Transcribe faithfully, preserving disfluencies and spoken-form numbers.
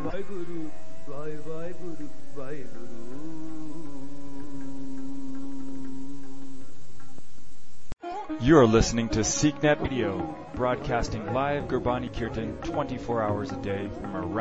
Guru, Vai Vai Guru, Vai Guru. You are listening to SeekNet Radio, broadcasting live Gurbani Kirtan twenty-four hours a day from around